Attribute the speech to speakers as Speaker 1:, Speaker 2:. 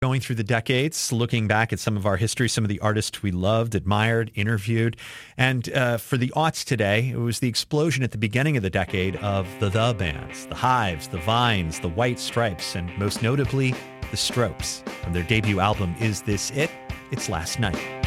Speaker 1: Going through the decades, looking back at some of our history, some of the artists we loved, admired, interviewed. And for the aughts today, it was the explosion at the beginning of the decade of the bands, the Hives, the Vines, the White Stripes, and most notably, the Strokes. From their debut album, Is This It? It's Last Night.